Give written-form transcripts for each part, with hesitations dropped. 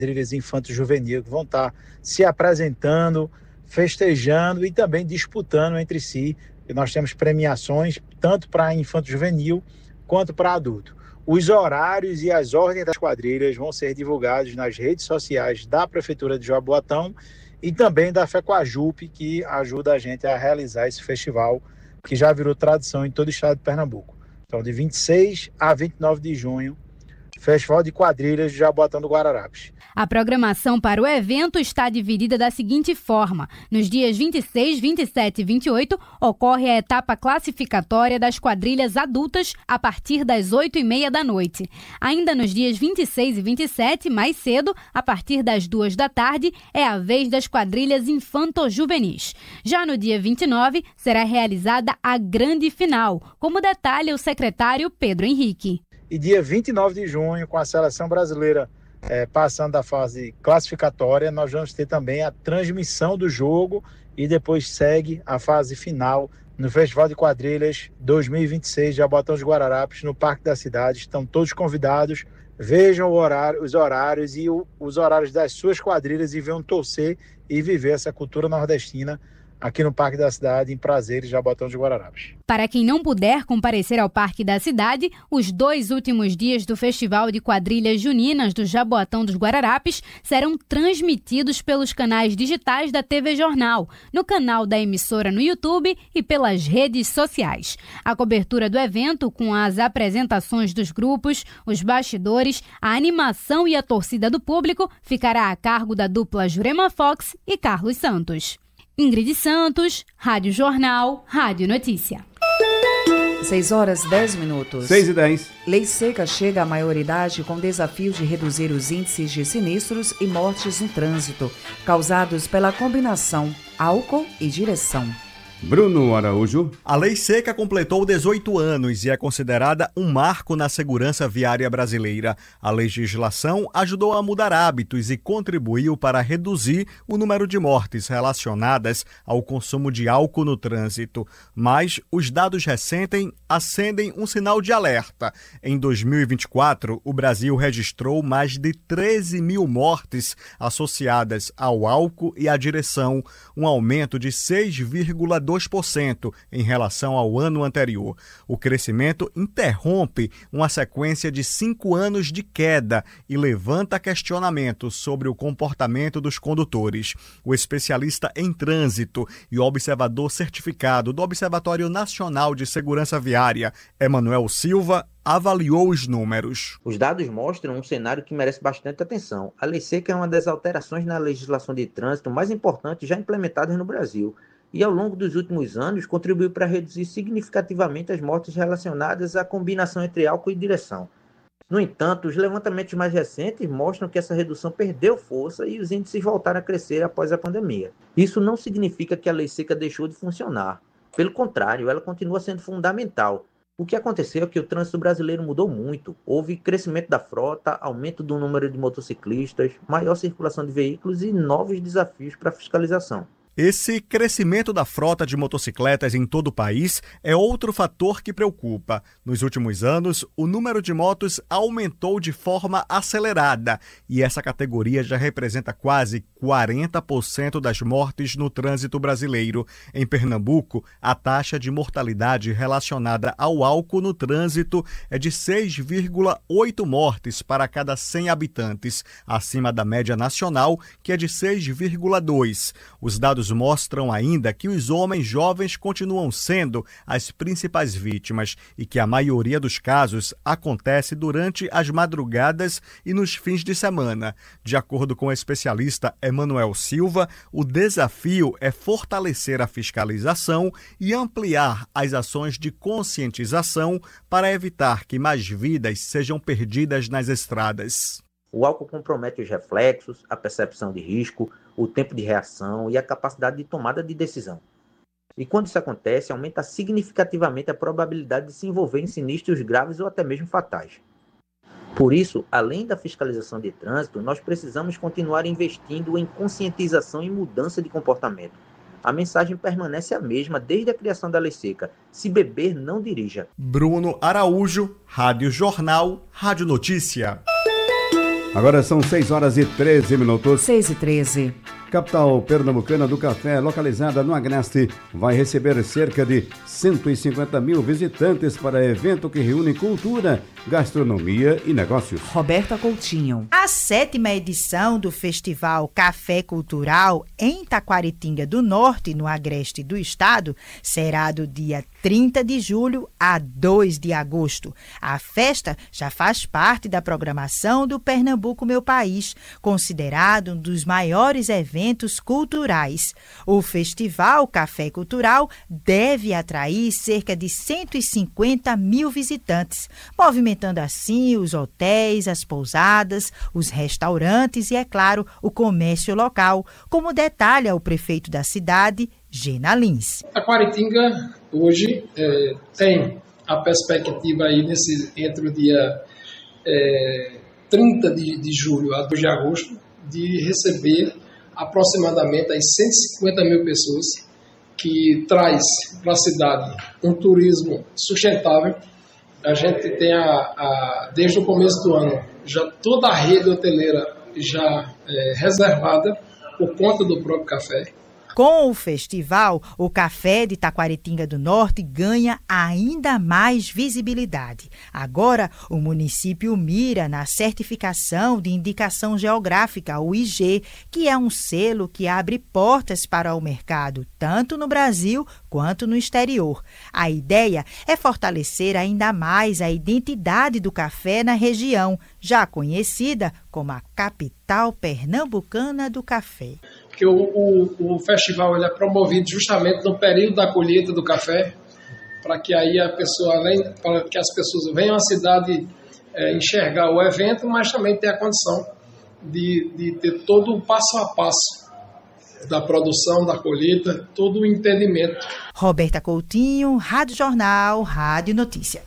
quadrilhas infanto-juvenil que vão estar se apresentando, festejando e também disputando entre si. E nós temos premiações tanto para infanto-juvenil quanto para adulto. Os horários e as ordens das quadrilhas vão ser divulgados nas redes sociais da Prefeitura de Jaboatão e também da FECOAJUP, que ajuda a gente a realizar esse festival que já virou tradição em todo o estado de Pernambuco. Então, de 26 a 29 de junho, Festival de Quadrilhas de Jaboatão do Guararapes. A programação para o evento está dividida da seguinte forma. Nos dias 26, 27 e 28, ocorre a etapa classificatória das quadrilhas adultas a partir das 8h30 da noite. Ainda nos dias 26 e 27, mais cedo, a partir das 2 da tarde, é a vez das quadrilhas infanto-juvenis. Já no dia 29, será realizada a grande final, como detalha o secretário Pedro Henrique. E dia 29 de junho, com a seleção brasileira passando da fase classificatória, nós vamos ter também a transmissão do jogo e depois segue a fase final no Festival de Quadrilhas 2026 de Jaboatão dos Guararapes, no Parque da Cidade. Estão todos convidados, vejam os horários e os horários das suas quadrilhas e venham torcer e viver essa cultura nordestina aqui no Parque da Cidade, em Prazeres, Jaboatão dos Guararapes. Para quem não puder comparecer ao Parque da Cidade, os 2 últimos dias do Festival de Quadrilhas Juninas do Jaboatão dos Guararapes serão transmitidos pelos canais digitais da TV Jornal, no canal da emissora no YouTube e pelas redes sociais. A cobertura do evento, com as apresentações dos grupos, os bastidores, a animação e a torcida do público, ficará a cargo da dupla Jurema Fox e Carlos Santos. Ingrid Santos, Rádio Jornal, Rádio Notícia. 6h10. 6h10. Lei seca chega à maioridade com desafio de reduzir os índices de sinistros e mortes no trânsito, causados pela combinação álcool e direção. Bruno Araújo. A Lei Seca completou 18 anos e é considerada um marco na segurança viária brasileira. A legislação ajudou a mudar hábitos e contribuiu para reduzir o número de mortes relacionadas ao consumo de álcool no trânsito. Mas os dados recentes acendem um sinal de alerta. Em 2024, o Brasil registrou mais de 13 mil mortes associadas ao álcool e à direção, um aumento de 6,2% em relação ao ano anterior. O crescimento interrompe uma sequência de 5 anos de queda e levanta questionamentos sobre o comportamento dos condutores. O especialista em trânsito e observador certificado do Observatório Nacional de Segurança Viária, Emanuel Silva, avaliou os números. Os dados mostram um cenário que merece bastante atenção. A Lei Seca é uma das alterações na legislação de trânsito mais importantes já implementadas no Brasil e, ao longo dos últimos anos, contribuiu para reduzir significativamente as mortes relacionadas à combinação entre álcool e direção. No entanto, os levantamentos mais recentes mostram que essa redução perdeu força e os índices voltaram a crescer após a pandemia. Isso não significa que a Lei Seca deixou de funcionar. Pelo contrário, ela continua sendo fundamental. O que aconteceu é que o trânsito brasileiro mudou muito. Houve crescimento da frota, aumento do número de motociclistas, maior circulação de veículos e novos desafios para a fiscalização. Esse crescimento da frota de motocicletas em todo o país é outro fator que preocupa. Nos últimos anos, o número de motos aumentou de forma acelerada e essa categoria já representa quase 40% das mortes no trânsito brasileiro. Em Pernambuco, a taxa de mortalidade relacionada ao álcool no trânsito é de 6,8 mortes para cada 100 habitantes, acima da média nacional, que é de 6,2. Os dados mostram ainda que os homens jovens continuam sendo as principais vítimas e que a maioria dos casos acontece durante as madrugadas e nos fins de semana. De acordo com o especialista Emanuel Silva, o desafio é fortalecer a fiscalização e ampliar as ações de conscientização para evitar que mais vidas sejam perdidas nas estradas. O álcool compromete os reflexos, a percepção de risco, o tempo de reação e a capacidade de tomada de decisão. E quando isso acontece, aumenta significativamente a probabilidade de se envolver em sinistros graves ou até mesmo fatais. Por isso, além da fiscalização de trânsito, nós precisamos continuar investindo em conscientização e mudança de comportamento. A mensagem permanece a mesma desde a criação da Lei Seca: se beber, não dirija. Bruno Araújo, Rádio Jornal, Rádio Notícia. Agora são 6h13. 6h13. Capital pernambucana do café, localizada no Agreste, vai receber cerca de 150 mil visitantes para evento que reúne cultura, gastronomia e negócios. Roberta Coutinho. A 7ª edição do Festival Café Cultural em Taquaritinga do Norte, no Agreste do Estado, será do dia 30 de julho a 2 de agosto. A festa já faz parte da programação do Pernambuco Meu País, considerado um dos maiores eventos culturais. O Festival Café Cultural deve atrair cerca de 150 mil visitantes, movimentando assim os hotéis, as pousadas, os restaurantes e, é claro, o comércio local, como detalha o prefeito da cidade, Gena Lins. Taquaritinga hoje tem a perspectiva aí entre o dia 30 de julho a 2 de agosto de receber aproximadamente as 150 mil pessoas, que traz para a cidade um turismo sustentável. A gente tem desde o começo do ano já toda a rede hoteleira já reservada por conta do próprio café. Com o festival, o café de Taquaritinga do Norte ganha ainda mais visibilidade. Agora, o município mira na certificação de indicação geográfica, o IG, que é um selo que abre portas para o mercado, tanto no Brasil quanto no exterior. A ideia é fortalecer ainda mais a identidade do café na região, já conhecida como a capital pernambucana do café. Que o festival ele é promovido justamente no período da colheita do café, para que aí para que as pessoas venham à cidade enxergar o evento, mas também ter a condição de ter todo o passo a passo da produção, da colheita, todo o entendimento. Roberta Coutinho, Rádio Jornal, Rádio Notícia.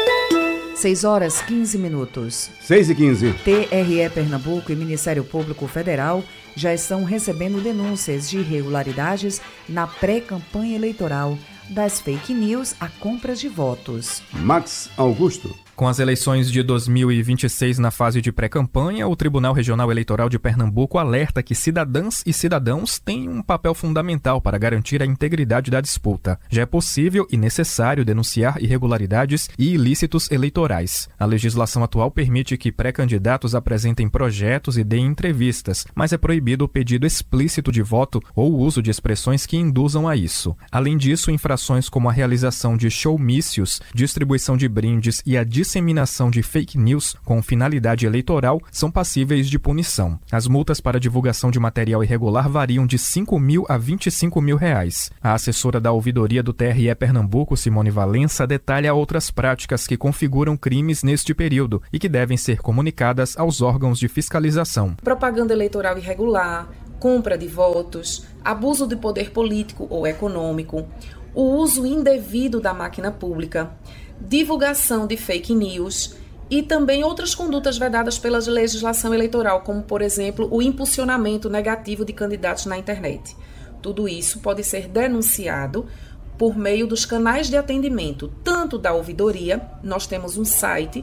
6h15. 6h15. TRE Pernambuco e Ministério Público Federal já estão recebendo denúncias de irregularidades na pré-campanha eleitoral, das fake news à compra de votos. Max Augusto. Com as eleições de 2026 na fase de pré-campanha, o Tribunal Regional Eleitoral de Pernambuco alerta que cidadãs e cidadãos têm um papel fundamental para garantir a integridade da disputa. Já é possível e necessário denunciar irregularidades e ilícitos eleitorais. A legislação atual permite que pré-candidatos apresentem projetos e deem entrevistas, mas é proibido o pedido explícito de voto ou o uso de expressões que induzam a isso. Além disso, infrações como a realização de showmícios, distribuição de brindes e a disseminação de fake news com finalidade eleitoral são passíveis de punição. As multas para divulgação de material irregular variam de R$ 5.000 a R$ 25.000. A assessora da ouvidoria do TRE Pernambuco, Simone Valença, detalha outras práticas que configuram crimes neste período e que devem ser comunicadas aos órgãos de fiscalização. Propaganda eleitoral irregular, compra de votos, abuso de poder político ou econômico, o uso indevido da máquina pública, divulgação de fake news e também outras condutas vedadas pela legislação eleitoral, como, por exemplo, o impulsionamento negativo de candidatos na internet. Tudo isso pode ser denunciado por meio dos canais de atendimento, tanto da ouvidoria, nós temos um site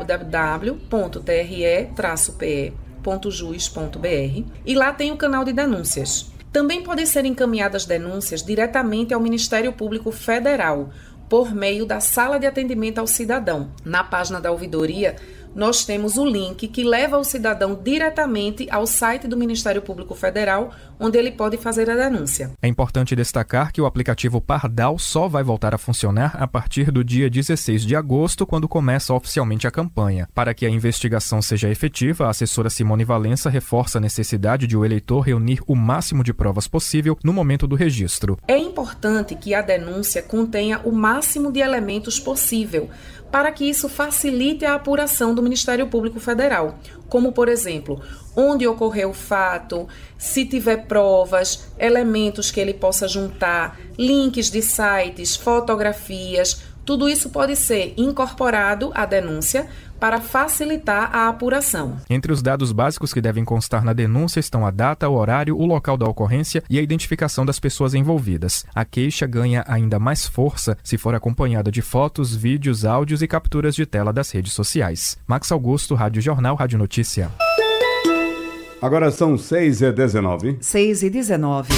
www.tre-pe.juiz.br e lá tem o canal de denúncias. Também podem ser encaminhadas denúncias diretamente ao Ministério Público Federal, por meio da Sala de Atendimento ao Cidadão. Na página da ouvidoria, nós temos o link que leva o cidadão diretamente ao site do Ministério Público Federal, onde ele pode fazer a denúncia. É importante destacar que o aplicativo Pardal só vai voltar a funcionar a partir do dia 16 de agosto, quando começa oficialmente a campanha. Para que a investigação seja efetiva, a assessora Simone Valença reforça a necessidade de o eleitor reunir o máximo de provas possível no momento do registro. É importante que a denúncia contenha o máximo de elementos possível, para que isso facilite a apuração do Ministério Público Federal, como, por exemplo, onde ocorreu o fato, se tiver provas, elementos que ele possa juntar, links de sites, fotografias, Tudo isso pode ser incorporado à denúncia para facilitar a apuração. Entre os dados básicos que devem constar na denúncia estão a data, o horário, o local da ocorrência e a identificação das pessoas envolvidas. A queixa ganha ainda mais força se for acompanhada de fotos, vídeos, áudios e capturas de tela das redes sociais. Max Augusto, Rádio Jornal, Rádio Notícia. Agora são 6h19. 6h19.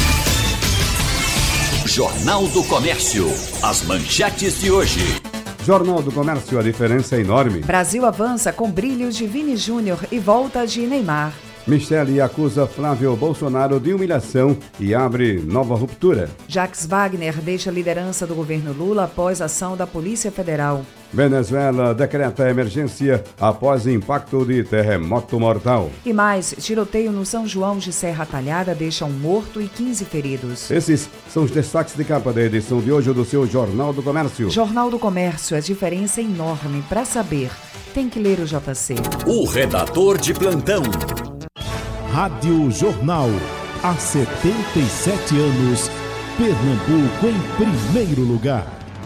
Jornal do Comércio. As manchetes de hoje. Jornal do Comércio, a diferença é enorme. Brasil avança com brilhos de Vini Júnior e volta de Neymar. Michele acusa Flávio Bolsonaro de humilhação e abre nova ruptura. Jacques Wagner deixa a liderança do governo Lula após ação da Polícia Federal. Venezuela decreta emergência após impacto de terremoto mortal. E mais, tiroteio no São João de Serra Talhada deixa um morto e 15 feridos. Esses são os destaques de capa da edição de hoje do seu Jornal do Comércio. Jornal do Comércio, a diferença é enorme. Para saber, tem que ler o JC. O redator de plantão. Rádio Jornal. Há 77 anos, Pernambuco em primeiro lugar.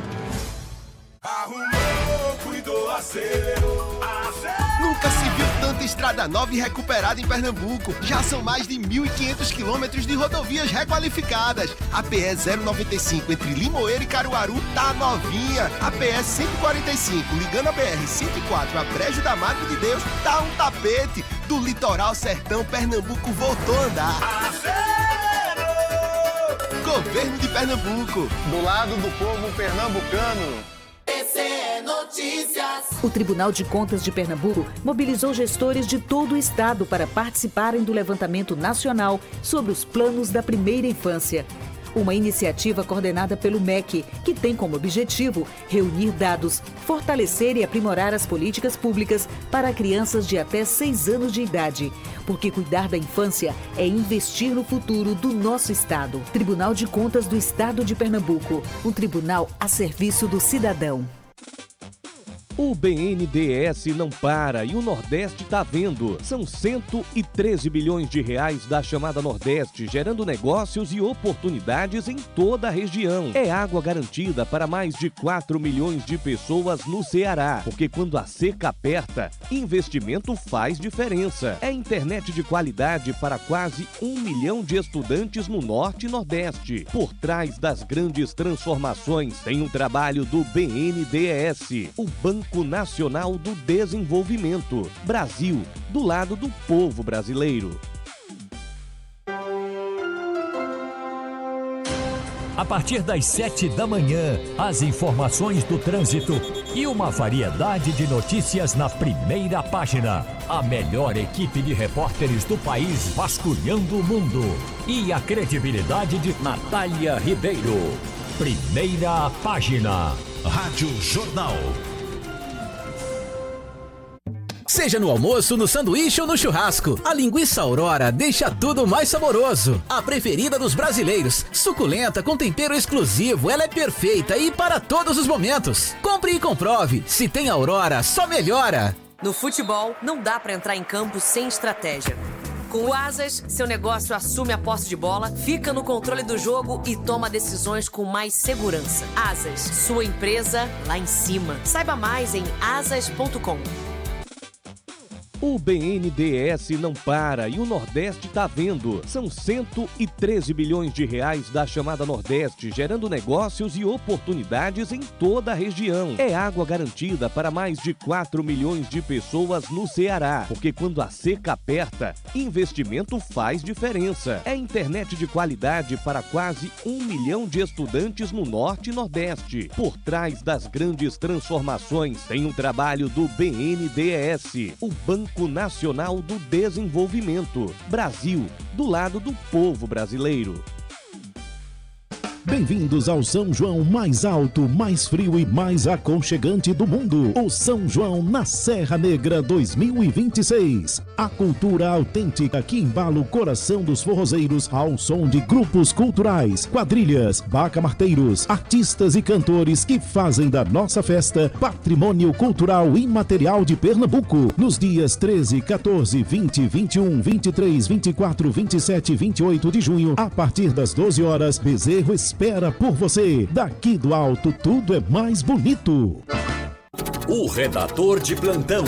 Arrumou, cuidou, acerou. Nunca se viu tanta estrada nova e recuperada em Pernambuco. Já são mais de 1.500 quilômetros de rodovias requalificadas. A PE 095 entre Limoeiro e Caruaru tá novinha. A PE 145 ligando a BR 104 a Brejo da Madre de Deus tá um tapete. Do litoral sertão, Pernambuco voltou a andar. Acerou! Governo de Pernambuco. Do lado do povo pernambucano. TCE Notícias. O Tribunal de Contas de Pernambuco mobilizou gestores de todo o estado para participarem do levantamento nacional sobre os planos da primeira infância. Uma iniciativa coordenada pelo MEC, que tem como objetivo reunir dados, fortalecer e aprimorar as políticas públicas para crianças de até 6 anos de idade. Porque cuidar da infância é investir no futuro do nosso estado. Tribunal de Contas do Estado de Pernambuco, um tribunal a serviço do cidadão. O BNDES não para e o Nordeste está vendo. São 113 bilhões de reais da chamada Nordeste, gerando negócios e oportunidades em toda a região. É água garantida para mais de 4 milhões de pessoas no Ceará. Porque quando a seca aperta, investimento faz diferença. É internet de qualidade para quase 1 milhão de estudantes no Norte e Nordeste. Por trás das grandes transformações, tem um trabalho do BNDES, o Banco Nacional do Desenvolvimento. Brasil, do lado do povo brasileiro. A partir das 7 da manhã, as informações do trânsito e uma variedade de notícias na primeira página. A melhor equipe de repórteres do país vasculhando o mundo. E a credibilidade de Natália Ribeiro. Primeira página. Rádio Jornal. Seja no almoço, no sanduíche ou no churrasco, a linguiça Aurora deixa tudo mais saboroso. A preferida dos brasileiros, suculenta com tempero exclusivo, ela é perfeita e para todos os momentos. Compre e comprove, se tem Aurora, só melhora. No futebol, não dá pra entrar em campo sem estratégia. Com o Asas, seu negócio assume a posse de bola, fica no controle do jogo e toma decisões com mais segurança. Asas, sua empresa lá em cima. Saiba mais em asas.com. O BNDES não para e o Nordeste está vendo. São 113 bilhões de reais da chamada Nordeste, gerando negócios e oportunidades em toda a região. É água garantida para mais de 4 milhões de pessoas no Ceará. Porque quando a seca aperta, investimento faz diferença. É internet de qualidade para quase 1 milhão de estudantes no Norte e Nordeste. Por trás das grandes transformações, tem um trabalho do BNDES, o Banco Nacional do Desenvolvimento. Brasil, do lado do povo brasileiro. Bem-vindos ao São João mais alto, mais frio e mais aconchegante do mundo. O São João na Serra Negra 2026. A cultura autêntica que embala o coração dos forrozeiros ao som de grupos culturais, quadrilhas, bacamarteiros, artistas e cantores que fazem da nossa festa patrimônio cultural imaterial de Pernambuco. Nos dias 13, 14, 20, 21, 23, 24, 27 e 28 de junho, a partir das 12 horas, Bezerro espera por você. Daqui do alto tudo é mais bonito. O redator de plantão.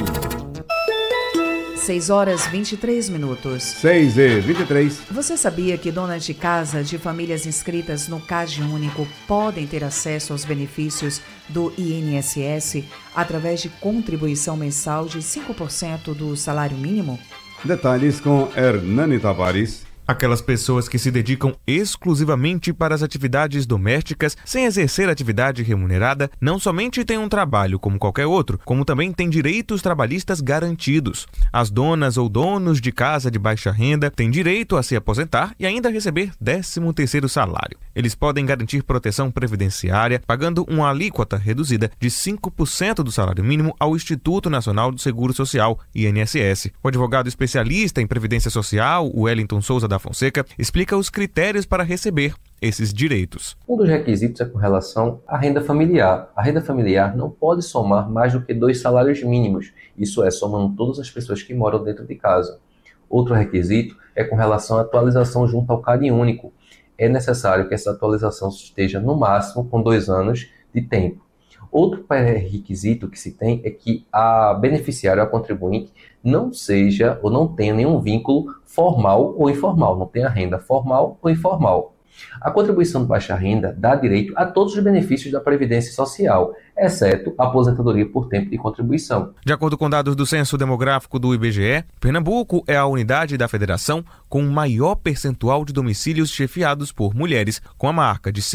6h23. 6h23. Você sabia que donas de casa de famílias inscritas no CAGE Único podem ter acesso aos benefícios do INSS através de contribuição mensal de 5% do salário mínimo? Detalhes com Hernani Tavares. Aquelas pessoas que se dedicam exclusivamente para as atividades domésticas sem exercer atividade remunerada não somente têm um trabalho como qualquer outro, como também têm direitos trabalhistas garantidos. As donas ou donos de casa de baixa renda têm direito a se aposentar e ainda receber 13º salário. Eles podem garantir proteção previdenciária pagando uma alíquota reduzida de 5% do salário mínimo ao Instituto Nacional do Seguro Social, INSS. O advogado especialista em Previdência Social, Wellington Souza da Fonseca, explica os critérios para receber esses direitos. Um dos requisitos é com relação à renda familiar. A renda familiar não pode somar mais do que 2 salários mínimos, isso é, somando todas as pessoas que moram dentro de casa. Outro requisito é com relação à atualização junto ao CADE Único. É necessário que essa atualização esteja no máximo com 2 anos de tempo. Outro pré-requisito que se tem é que a beneficiária, a contribuinte, não seja ou não tenha nenhum vínculo formal ou informal, não tenha renda formal ou informal. A contribuição de baixa renda dá direito a todos os benefícios da Previdência Social, exceto a aposentadoria por tempo de contribuição. De acordo com dados do Censo Demográfico do IBGE, Pernambuco é a unidade da federação com o maior percentual de domicílios chefiados por mulheres, com a marca de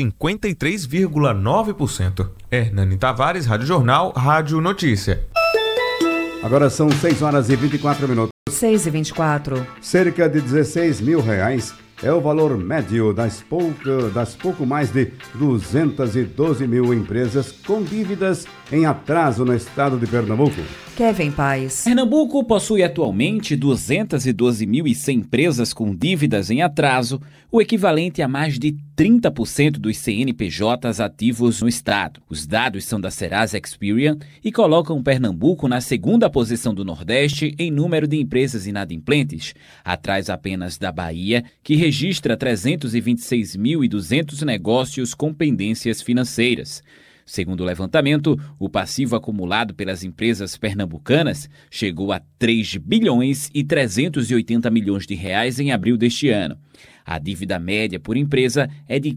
53,9%. Hernani Tavares, Rádio Jornal, Rádio Notícia. Agora são 6h24. 6h24. Cerca de R$16 mil é o valor médio das pouco mais de 212 mil empresas com dívidas em atraso no estado de Pernambuco. Kevin Paes. Pernambuco possui atualmente 212.100 empresas com dívidas em atraso, o equivalente a mais de 30% dos CNPJs ativos no estado. Os dados são da Serasa Experian e colocam Pernambuco na 2ª posição do Nordeste em número de empresas inadimplentes, atrás apenas da Bahia, que registra 326.200 negócios com pendências financeiras. Segundo o levantamento, o passivo acumulado pelas empresas pernambucanas chegou a 3 bilhões e 380 milhões de reais em abril deste ano. A dívida média por empresa é de R$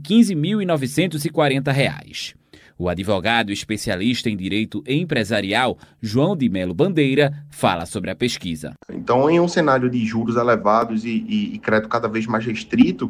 15.940. O advogado especialista em direito empresarial, João de Melo Bandeira, fala sobre a pesquisa. Então, em um cenário de juros elevados e crédito cada vez mais restrito,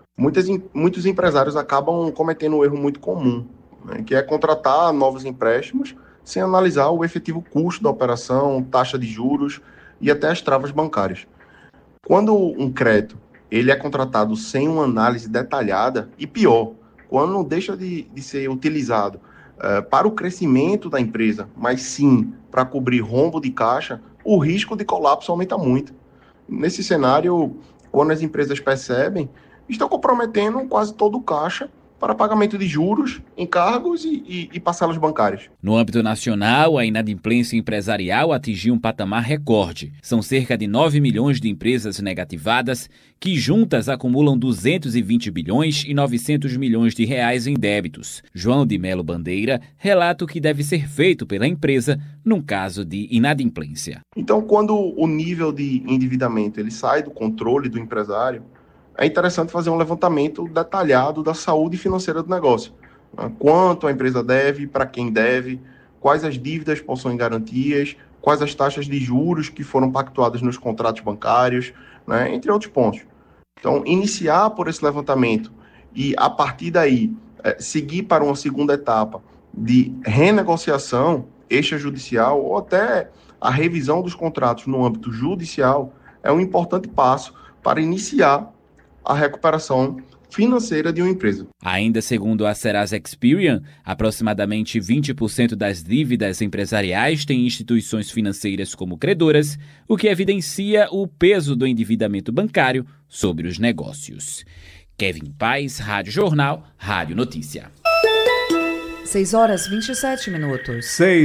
muitos empresários acabam cometendo um erro muito comum, que é contratar novos empréstimos sem analisar o efetivo custo da operação, taxa de juros e até as travas bancárias. Quando um crédito ele é contratado sem uma análise detalhada, e pior, quando não deixa de ser utilizado para o crescimento da empresa, mas sim para cobrir rombo de caixa, o risco de colapso aumenta muito. Nesse cenário, quando as empresas percebem, estão comprometendo quase todo o caixa para pagamento de juros, encargos e parcelas bancárias. No âmbito nacional, a inadimplência empresarial atingiu um patamar recorde. São cerca de 9 milhões de empresas negativadas, que juntas acumulam 220 bilhões e 900 milhões de reais em débitos. João de Melo Bandeira relata o que deve ser feito pela empresa num caso de inadimplência. Então, quando o nível de endividamento ele sai do controle do empresário, é interessante fazer um levantamento detalhado da saúde financeira do negócio. Quanto a empresa deve, para quem deve, quais as dívidas possuem garantias, quais as taxas de juros que foram pactuadas nos contratos bancários, entre outros pontos. Então, iniciar por esse levantamento e, a partir daí, seguir para uma segunda etapa de renegociação extrajudicial ou até a revisão dos contratos no âmbito judicial é um importante passo para iniciar a recuperação financeira de uma empresa. Ainda segundo a Serasa Experian, aproximadamente 20% das dívidas empresariais têm instituições financeiras como credoras, o que evidencia o peso do endividamento bancário sobre os negócios. Kevin Paes, Rádio Jornal, Rádio Notícia. 6h27.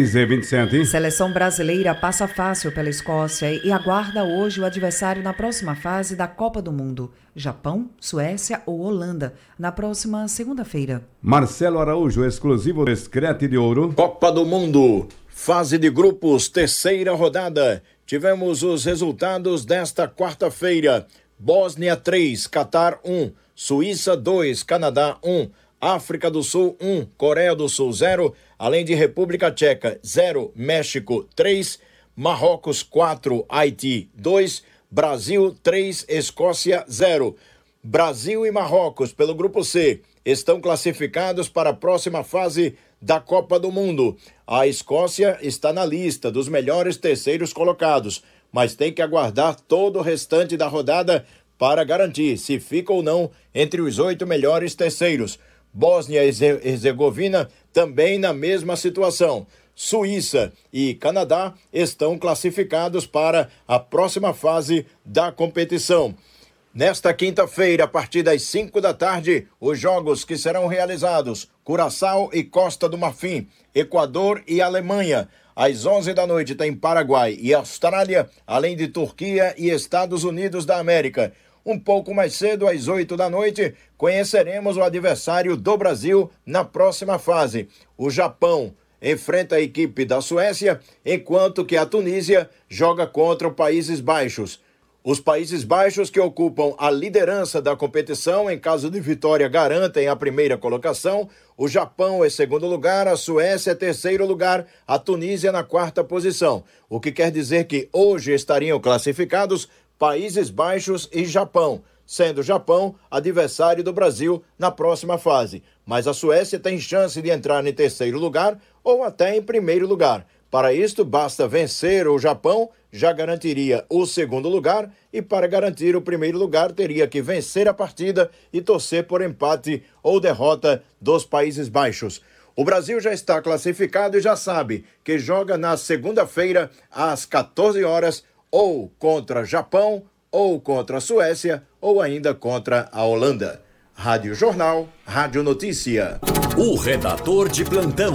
6h27. Seleção brasileira passa fácil pela Escócia e aguarda hoje o adversário na próxima fase da Copa do Mundo. Japão, Suécia ou Holanda, na próxima segunda-feira. Marcelo Araújo, exclusivo do Escrete de Ouro. Copa do Mundo, fase de grupos, terceira rodada. Tivemos os resultados desta quarta-feira. Bósnia 3, Catar 1, Suíça 2, Canadá 1, África do Sul 1, Coreia do Sul 0, além de República Tcheca 0, México 3, Marrocos 4, Haiti 2, Brasil 3, Escócia 0. Brasil e Marrocos, pelo Grupo C, estão classificados para a próxima fase da Copa do Mundo. A Escócia está na lista dos melhores terceiros colocados, mas tem que aguardar todo o restante da rodada para garantir se fica ou não entre os 8 melhores terceiros. Bósnia e Herzegovina também na mesma situação. Suíça e Canadá estão classificados para a próxima fase da competição. Nesta quinta-feira, a partir das 5 da tarde, os jogos que serão realizados: Curaçao e Costa do Marfim, Equador e Alemanha. Às 11 da noite tem Paraguai e Austrália, além de Turquia e Estados Unidos da América. Um pouco mais cedo, às 8 da noite, conheceremos o adversário do Brasil na próxima fase. O Japão enfrenta a equipe da Suécia, enquanto que a Tunísia joga contra os Países Baixos. Os Países Baixos, que ocupam a liderança da competição, em caso de vitória, garantem a primeira colocação. O Japão é segundo lugar, a Suécia é terceiro lugar, a Tunísia na quarta posição. O que quer dizer que hoje estariam classificados Países Baixos e Japão, sendo o Japão adversário do Brasil na próxima fase. Mas a Suécia tem chance de entrar em terceiro lugar ou até em primeiro lugar. Para isto, basta vencer o Japão, já garantiria o segundo lugar, e para garantir o primeiro lugar teria que vencer a partida e torcer por empate ou derrota dos Países Baixos. O Brasil já está classificado e já sabe que joga na segunda-feira às 14 horas, ou contra Japão, ou contra a Suécia, ou ainda contra a Holanda. Rádio Jornal, Rádio Notícia. O redator de plantão.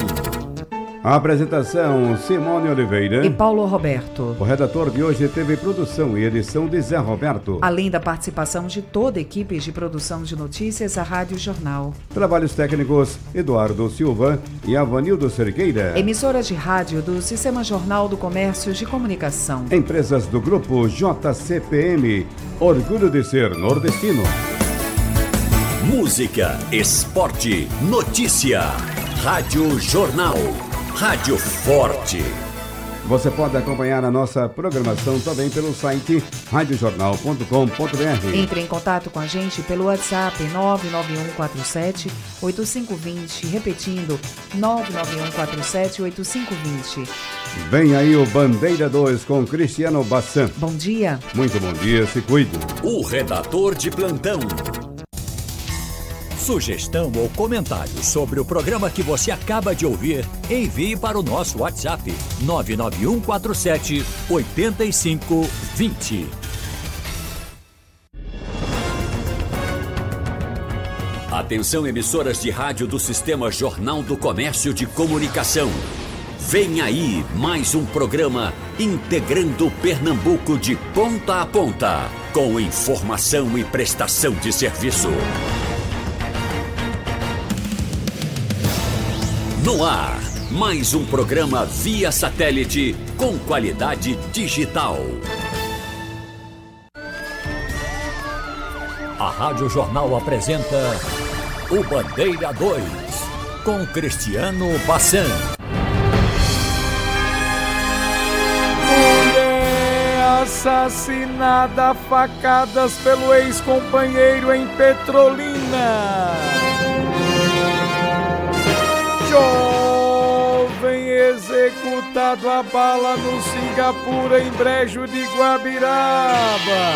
A apresentação, Simone Oliveira e Paulo Roberto. O redator de hoje teve produção e edição de Zé Roberto. Além da participação de toda a equipe de produção de notícias, a Rádio Jornal. Trabalhos técnicos, Eduardo Silva e Avanildo Cerqueira. Emissora de rádio do Sistema Jornal do Comércio de Comunicação. Empresas do Grupo JCPM. Orgulho de ser nordestino. Música, esporte, notícia. Rádio Jornal. Rádio Forte. Você pode acompanhar a nossa programação também pelo site radiojornal.com.br. Entre em contato com a gente pelo WhatsApp 99147-8520, repetindo 99147-8520. Vem aí o Bandeira 2 com Cristiano Bassan. Bom dia. Muito bom dia, se cuide. O redator de plantão. Sugestão ou comentário sobre o programa que você acaba de ouvir, envie para o nosso WhatsApp 99147-8520. Atenção, emissoras de rádio do Sistema Jornal do Comércio de Comunicação. Vem aí mais um programa integrando Pernambuco de ponta a ponta, com informação e prestação de serviço. No ar, mais um programa via satélite com qualidade digital. A Rádio Jornal apresenta o Bandeira 2, com Cristiano Bassan. Mulher assassinada a facadas pelo ex-companheiro em Petrolina. Jovem executado a bala no Singapura, em Brejo de Guabiraba.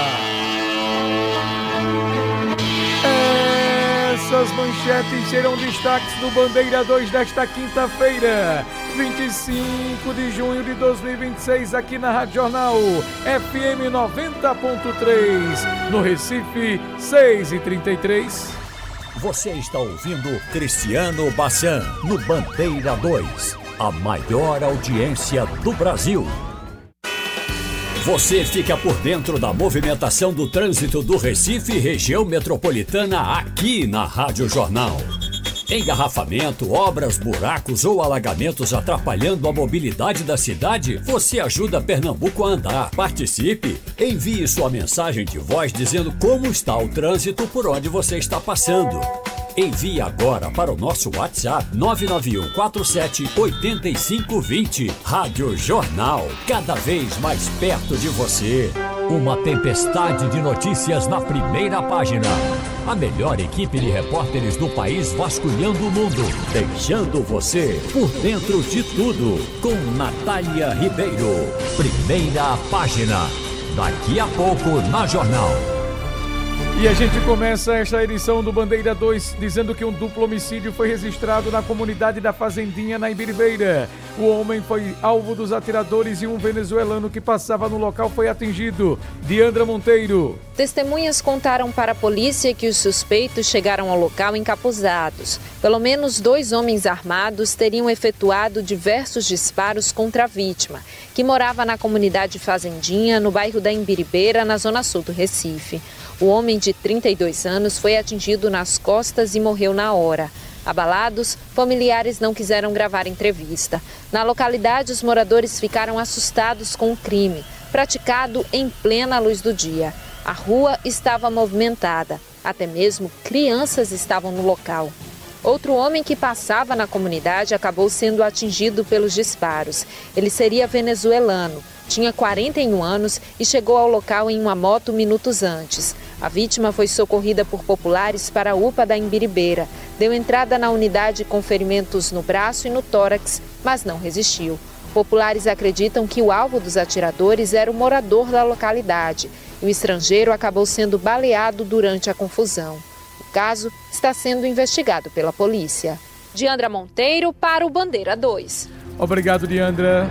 Essas manchetes serão destaques do Bandeira 2 desta quinta-feira, 25 de junho de 2026, aqui na Rádio Jornal FM 90.3, no Recife, 6h33. Você está ouvindo Cristiano Bassan no Bandeira 2, a maior audiência do Brasil. Você fica por dentro da movimentação do trânsito do Recife e região metropolitana aqui na Rádio Jornal. Engarrafamento, obras, buracos ou alagamentos atrapalhando a mobilidade da cidade? Você ajuda Pernambuco a andar. Participe! Envie sua mensagem de voz dizendo como está o trânsito por onde você está passando. Envie agora para o nosso WhatsApp 991478520. Rádio Jornal, cada vez mais perto de você. Uma tempestade de notícias na primeira página. A melhor equipe de repórteres do país vasculhando o mundo, deixando você por dentro de tudo. Com Natália Ribeiro. Primeira página. Daqui a pouco na Jornal. E a gente começa esta edição do Bandeira 2 dizendo que um duplo homicídio foi registrado na comunidade da Fazendinha, na Imbiribeira. O homem foi alvo dos atiradores e um venezuelano que passava no local foi atingido. Diandra Monteiro. Testemunhas contaram para a polícia que os suspeitos chegaram ao local encapuzados. Pelo menos 2 homens armados teriam efetuado diversos disparos contra a vítima, que morava na comunidade Fazendinha, no bairro da Imbiribeira, na zona sul do Recife. O homem de 32 anos foi atingido nas costas e morreu na hora. Abalados, familiares não quiseram gravar entrevista. Na localidade, os moradores ficaram assustados com o crime, praticado em plena luz do dia. A rua estava movimentada, até mesmo crianças estavam no local. Outro homem que passava na comunidade acabou sendo atingido pelos disparos. Ele seria venezuelano, tinha 41 anos e chegou ao local em uma moto minutos antes. A vítima foi socorrida por populares para a UPA da Imbiribeira. Deu entrada na unidade com ferimentos no braço e no tórax, mas não resistiu. Populares acreditam que o alvo dos atiradores era o morador da localidade. E o estrangeiro acabou sendo baleado durante a confusão. O caso está sendo investigado pela polícia. Diandra Monteiro para o Bandeira 2. Obrigado, Diandra.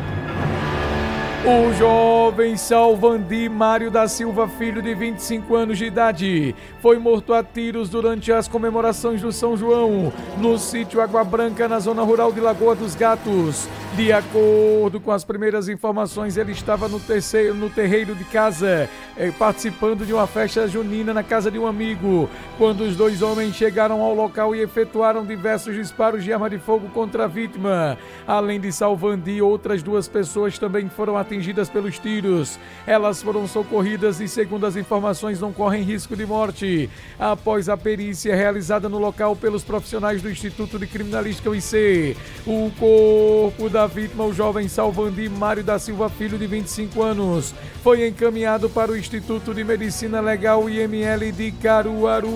O jovem Salvandi Mário da Silva, filho de 25 anos de idade, foi morto a tiros durante as comemorações do São João, no sítio Água Branca, na zona rural de Lagoa dos Gatos. De acordo com as primeiras informações, ele estava no terreiro de casa, participando de uma festa junina na casa de um amigo, quando os 2 homens chegaram ao local e efetuaram diversos disparos de arma de fogo contra a vítima. Além de Salvandi, outras 2 pessoas também foram atingidas pelos tiros. Elas foram socorridas e, segundo as informações, não correm risco de morte. Após a perícia realizada no local pelos profissionais do Instituto de Criminalística UIC, o corpo da vítima, o jovem Salvandi Mário da Silva, filho de 25 anos, foi encaminhado para o Instituto de Medicina Legal IML de Caruaru.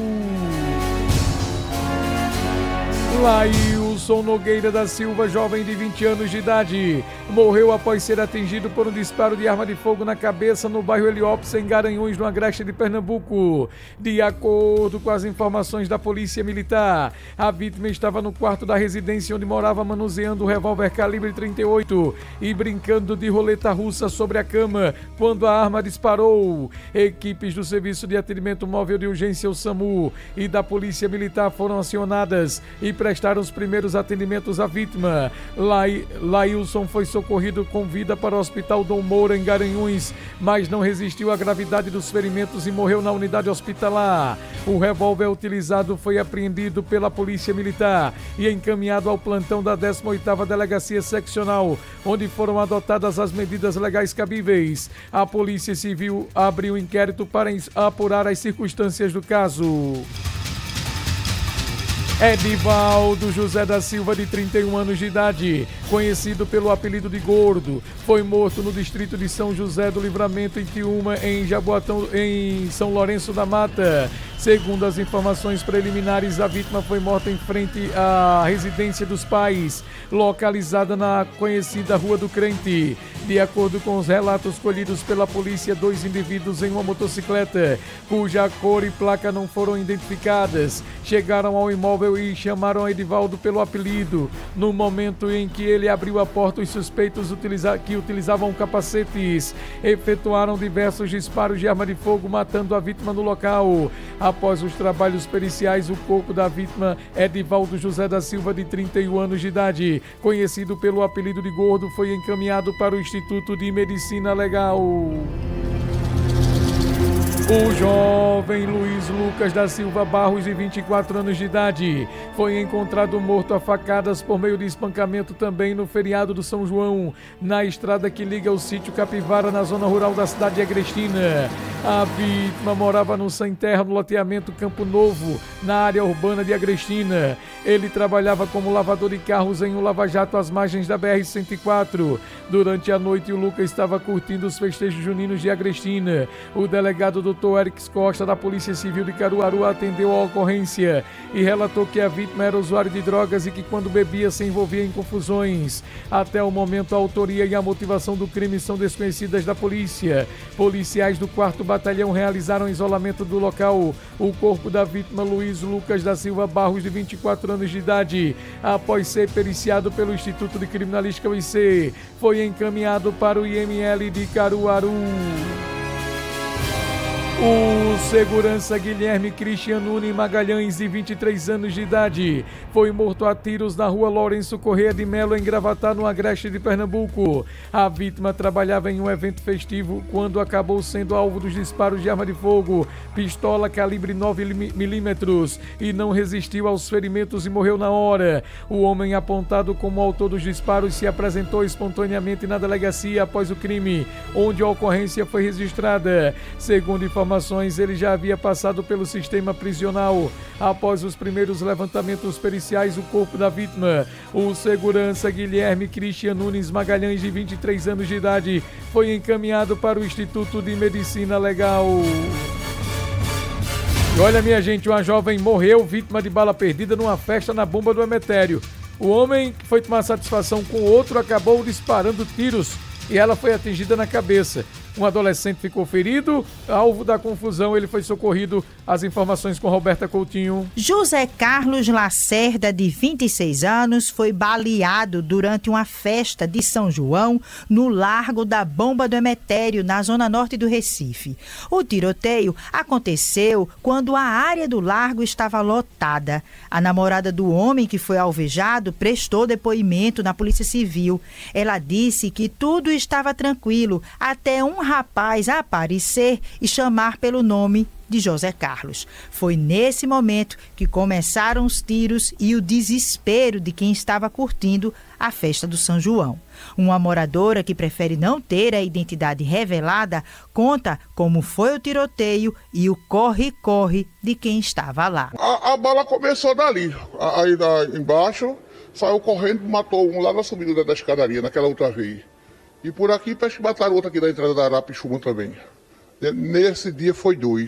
Lailson Nogueira da Silva, jovem de 20 anos de idade, morreu após ser atingido por um disparo de arma de fogo na cabeça no bairro Heliópolis, em Garanhuns, no Agreste de Pernambuco. De acordo com as informações da Polícia Militar, a vítima estava no quarto da residência onde morava, manuseando o revólver calibre 38 e brincando de roleta russa sobre a cama quando a arma disparou. Equipes do Serviço de Atendimento Móvel de Urgência, o SAMU, e da Polícia Militar foram acionadas e prestaram os primeiros atendimentos à vítima. Lailson foi socorrido com vida para o Hospital Dom Moura, em Garanhuns, mas não resistiu à gravidade dos ferimentos e morreu na unidade hospitalar. O revólver utilizado foi apreendido pela Polícia Militar e encaminhado ao plantão da 18ª Delegacia Seccional, onde foram adotadas as medidas legais cabíveis. A Polícia Civil abriu inquérito para apurar as circunstâncias do caso. Edivaldo José da Silva, de 31 anos de idade, conhecido pelo apelido de Gordo, foi morto no distrito de São José do Livramento, em Tiúma, em Jaboatão, em São Lourenço da Mata. Segundo as informações preliminares, a vítima foi morta em frente à residência dos pais, localizada na conhecida Rua do Crente. De acordo com os relatos colhidos pela polícia, 2 indivíduos em uma motocicleta, cuja cor e placa não foram identificadas, chegaram ao imóvel e chamaram Edivaldo pelo apelido. No momento em que ele abriu a porta, os suspeitos que utilizavam capacetes efetuaram diversos disparos de arma de fogo, matando a vítima no local. Após os trabalhos periciais, o corpo da vítima, Edivaldo José da Silva, de 31 anos de idade, conhecido pelo apelido de Gordo, foi encaminhado para o Instituto de Medicina Legal. O jovem Luiz Lucas da Silva Barros, de 24 anos de idade, foi encontrado morto a facadas por meio de espancamento também no feriado do São João, na estrada que liga o sítio Capivara, na zona rural da cidade de Agrestina. A vítima morava no Sem Terra, no loteamento Campo Novo, na área urbana de Agrestina. Ele trabalhava como lavador de carros em um lava-jato às margens da BR-104. Durante a noite, o Lucas estava curtindo os festejos juninos de Agrestina. O delegado Dr. Eric Costa, da Polícia Civil de Caruaru, atendeu a ocorrência e relatou que a vítima era usuário de drogas e que, quando bebia, se envolvia em confusões. Até o momento, a autoria e a motivação do crime são desconhecidas da polícia. Policiais do 4º Batalhão realizaram isolamento do local. O corpo da vítima, Luiz Lucas da Silva Barros, de 24 anos de idade, após ser periciado pelo Instituto de Criminalística UIC, foi encaminhado para o IML de Caruaru. O segurança Guilherme Cristian Nunes Magalhães, de 23 anos de idade, foi morto a tiros na rua Lourenço Corrêa de Melo, em Gravatá, no Agreste de Pernambuco. A vítima trabalhava em um evento festivo quando acabou sendo alvo dos disparos de arma de fogo, pistola calibre 9mm, e não resistiu aos ferimentos e morreu na hora. O homem apontado como autor dos disparos se apresentou espontaneamente na delegacia após o crime, onde a ocorrência foi registrada. Segundo informações, ele já havia passado pelo sistema prisional. Após os primeiros levantamentos periciais, o corpo da vítima, o segurança Guilherme Cristian Nunes Magalhães, de 23 anos de idade, foi encaminhado para o Instituto de Medicina Legal. E olha, minha gente, uma jovem morreu vítima de bala perdida numa festa na Bomba do Emetério. O homem que foi tomar satisfação com o outro acabou disparando tiros e ela foi atingida na cabeça. Um adolescente ficou ferido, alvo da confusão, ele foi socorrido. As informações com Roberta Coutinho. José Carlos Lacerda, de 26 anos, foi baleado durante uma festa de São João no Largo da Bomba do Emetério, na zona norte do Recife. O tiroteio aconteceu quando a área do largo estava lotada. A namorada do homem que foi alvejado prestou depoimento na Polícia Civil. Ela disse que tudo estava tranquilo até um rapaz aparecer e chamar pelo nome de José Carlos. Foi nesse momento que começaram os tiros e o desespero de quem estava curtindo a festa do São João. Uma moradora que prefere não ter a identidade revelada conta como foi o tiroteio e o corre-corre de quem estava lá. A bala começou dali, aí embaixo, saiu correndo, matou um lá na subida da escadaria, naquela outra vez. E por aqui, parece que mataram outro aqui da entrada da Arapixuma também. Nesse dia foi 2.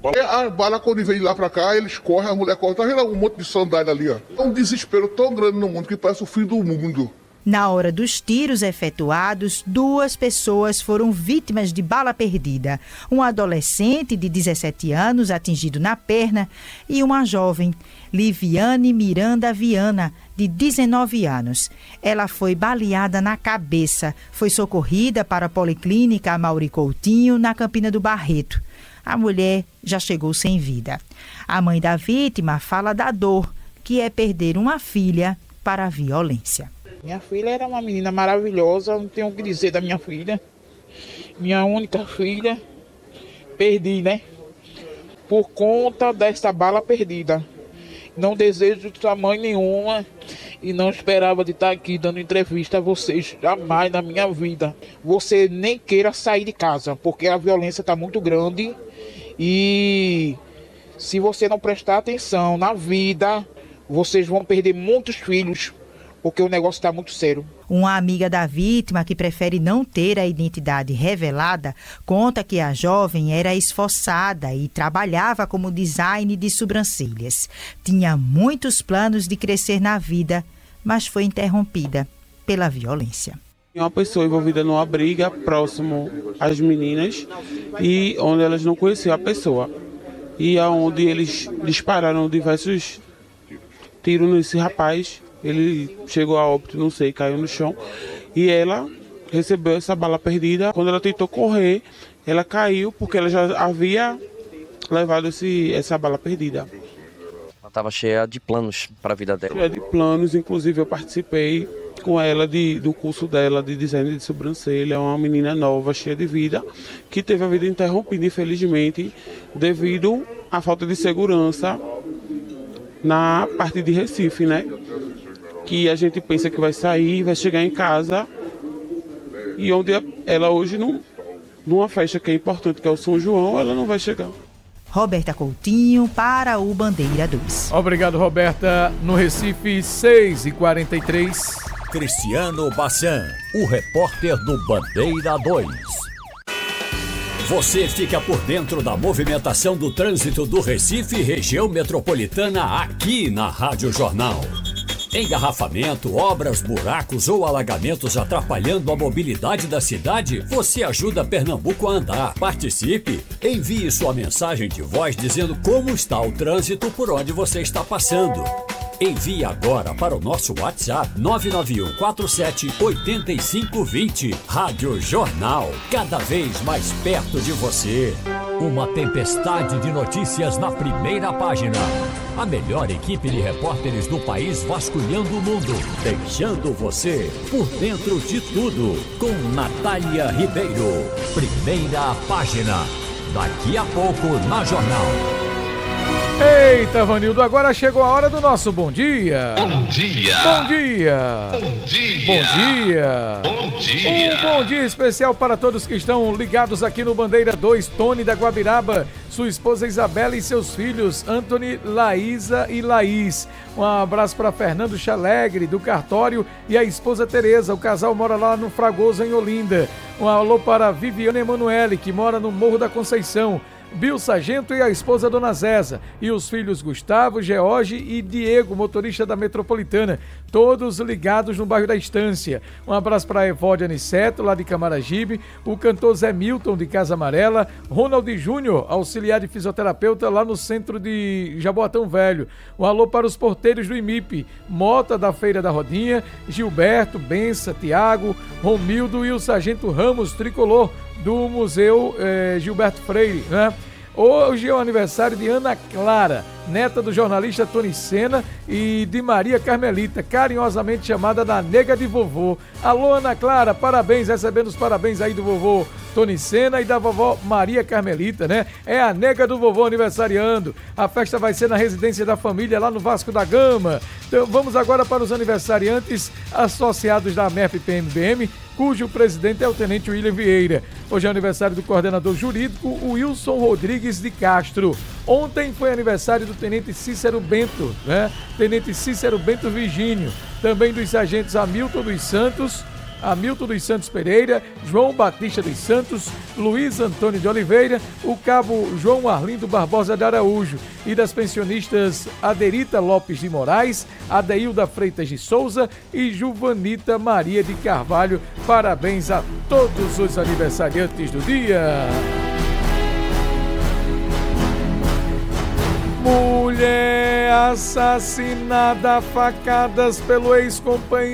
A bala, quando vem lá pra cá, eles correm, a mulher corre. Tá vendo um monte de sandália ali, ó? É um desespero tão grande no mundo que parece o fim do mundo. Na hora dos tiros efetuados, 2 pessoas foram vítimas de bala perdida. Um adolescente de 17 anos atingido na perna e uma jovem, Liviane Miranda Viana, de 19 anos. Ela foi baleada na cabeça. Foi socorrida para a Policlínica Amaury Coutinho, na Campina do Barreto. A mulher já chegou sem vida. A mãe da vítima fala da dor que é perder uma filha para a violência. Minha filha era uma menina maravilhosa, não tenho o que dizer da minha filha. Minha única filha, perdi, né? Por conta desta bala perdida. Não desejo tamanho nenhuma e não esperava de estar aqui dando entrevista a vocês jamais na minha vida. Você nem queira sair de casa, porque a violência está muito grande e se você não prestar atenção na vida, vocês vão perder muitos filhos, porque o negócio está muito sério. Uma amiga da vítima, que prefere não ter a identidade revelada, conta que a jovem era esforçada e trabalhava como design de sobrancelhas. Tinha muitos planos de crescer na vida, mas foi interrompida pela violência. Uma pessoa envolvida numa briga próximo às meninas e onde elas não conheciam a pessoa. E aonde eles dispararam diversos tiros nesse rapaz. Ele chegou a óbito, não sei, caiu no chão. E ela recebeu essa bala perdida. Quando ela tentou correr, ela caiu porque ela já havia levado essa bala perdida. Ela estava cheia de planos para a vida dela. Cheia de planos, inclusive eu participei com ela do curso dela de design de sobrancelha. É uma menina nova, cheia de vida, que teve a vida interrompida, infelizmente, devido à falta de segurança na parte de Recife, né? Que a gente pensa que vai sair, vai chegar em casa, e onde ela hoje, numa festa que é importante, que é o São João, ela não vai chegar. Roberta Coutinho para o Bandeira 2. Obrigado, Roberta. No Recife, 6h43. Cristiano Bassan, o repórter do Bandeira 2. Você fica por dentro da movimentação do trânsito do Recife e região metropolitana aqui na Rádio Jornal. Engarrafamento, obras, buracos ou alagamentos atrapalhando a mobilidade da cidade? Você ajuda Pernambuco a andar. Participe! Envie sua mensagem de voz dizendo como está o trânsito por onde você está passando. Envie agora para o nosso WhatsApp 991478520. Rádio Jornal, cada vez mais perto de você. Uma tempestade de notícias na primeira página. A melhor equipe de repórteres do país vasculhando o mundo, deixando você por dentro de tudo. Com Natália Ribeiro. Primeira página. Daqui a pouco na Jornal. Eita, Vanildo, agora chegou a hora do nosso bom dia. Bom dia. Bom dia. Bom dia. Bom dia. Bom dia. Um bom dia especial para todos que estão ligados aqui no Bandeira 2. Tony da Guabiraba, sua esposa Isabela e seus filhos Anthony, Laísa e Laís. Um abraço para Fernando Chalegre, do Cartório, e a esposa Tereza. O casal mora lá no Fragoso, em Olinda. Um alô para Viviane Emanuele, que mora no Morro da Conceição. Bill Sargento e a esposa Dona Zéza, e os filhos Gustavo, George e Diego, motorista da Metropolitana, todos ligados no bairro da Estância. Um abraço para Evódia Aniceto, lá de Camaragibe, o cantor Zé Milton, de Casa Amarela, Ronald Júnior, auxiliar de fisioterapeuta lá no centro de Jaboatão Velho. Um alô para os porteiros do IMIP, Mota da Feira da Rodinha, Gilberto, Bença, Tiago, Romildo e o Sargento Ramos Tricolor, do Museu Gilberto Freire, né? Hoje é o aniversário de Ana Clara, neta do jornalista Tony Sena, e de Maria Carmelita, carinhosamente chamada da Nega de Vovô. Alô, Ana Clara, parabéns, recebendo os parabéns aí do vovô Tony Sena e da vovó Maria Carmelita, né? É a Nega do Vovô aniversariando. A festa vai ser na residência da família, lá no Vasco da Gama. Então vamos agora para os aniversariantes associados da MERP-PMBM, cujo presidente é o Tenente William Vieira. Hoje é aniversário do coordenador jurídico Wilson Rodrigues de Castro. Ontem foi aniversário do Tenente Cícero Bento, né? Tenente Cícero Bento Virgínio. Também dos sargentos Hamilton dos Santos Pereira, João Batista dos Santos, Luiz Antônio de Oliveira, o cabo João Arlindo Barbosa de Araújo, e das pensionistas Aderita Lopes de Moraes, Adeilda Freitas de Souza e Juvanita Maria de Carvalho. Parabéns a todos os aniversariantes do dia. Mulher assassinada a facadas pelo ex-companheiro